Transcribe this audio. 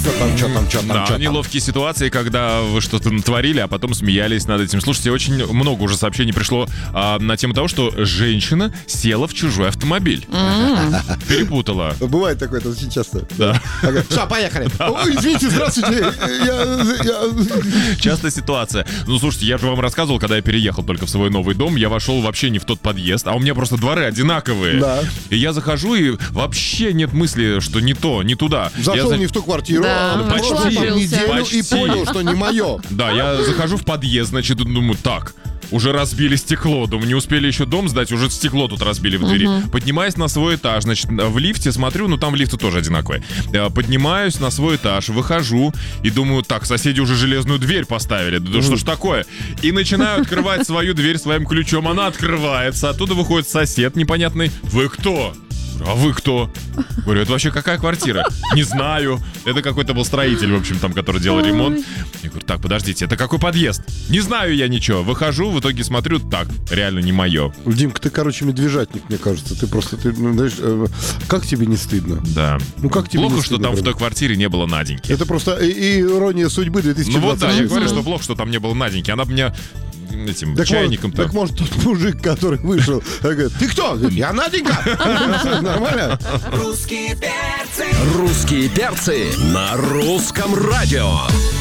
Что там. Неловкие ситуации, когда вы что-то натворили, а потом смеялись над этим. Слушайте, очень много уже сообщений пришло на тему того, что женщина села в чужой автомобиль. Перепутала. Бывает такое, это очень часто. Да. Все, поехали. Ой, извините, здравствуйте. Частая ситуация. Ну, слушайте, я же вам рассказывал, когда я переехал только в свой новый дом, я вошел вообще не в тот подъезд, а у меня просто дворы одинаковые. Да. И я захожу, и вообще нет мысли, что не то, не туда. Зашел не в ту квартиру, Да, прошел там неделю и понял, что не мое. Да, я захожу в подъезд, значит, думаю, так, уже разбили стекло. Думаю, не успели еще дом сдать, уже стекло тут разбили в двери. Поднимаюсь на свой этаж, значит, в лифте смотрю, ну там лифты тоже одинаковые. Поднимаюсь на свой этаж, выхожу и думаю, так, соседи уже железную дверь поставили. Да что ж такое? И начинаю открывать свою дверь своим ключом. Она открывается, оттуда выходит сосед непонятный. Вы кто? А вы кто? Говорю, это вообще какая квартира? Не знаю. Это какой-то был строитель, в общем, там, который делал ремонт. Я говорю, так, подождите, это какой подъезд? Не знаю я ничего. Выхожу, в итоге смотрю, так, реально не мое. Димка, ты, короче, медвежатник, мне кажется. Ты просто, знаешь, как тебе не стыдно? Да. Ну как тебе плохо, не что стыдно, там в правда? той квартире не было Наденьки. Это просто ирония судьбы 2020. Ну вот да, я говорю, что плохо, что там не было Наденьки. Она бы меня этим чайником-то... Так может тот мужик, который вышел, говорит, ты кто? Говорит, я Наденька. Нормально? Русские перцы на русском радио.